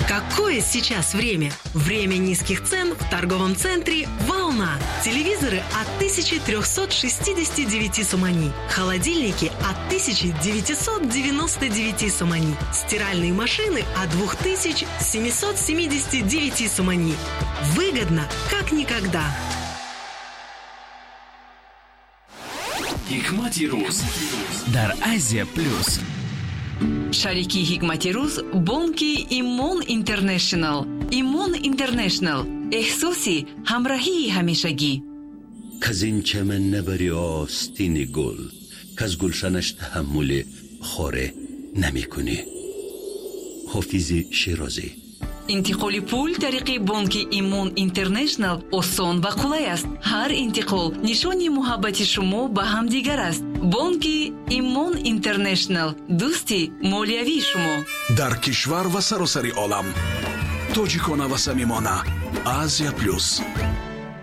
Какое сейчас время? Время низких цен в торговом центре «Волна». Телевизоры от 1369 сомани. Холодильники от 1999 сомани. Стиральные машины от 2779 сомани. Выгодно, как никогда. Hikmati Ruz در Азия Плюс. شریکی حکمتی روز بانکی ایمان اینترنشنال. ایمان اینترنشنال، احساسی همراهی همیشگی. کز این چمن نبری آستین گل، کز گلشنش تحمل خاره نمی کنی. حافظ شیرازی. انتقال پول طریق بانک ایمان اینترنشنال آسان و قلای است. هر انتقال نشانی محبت شما به هم دیگر است. بانک ایمان اینترنشنال، دوستی مالیوی شما در کشور و سراسر عالم. تاجیکانه و صمیمانه. آسیا پلوس.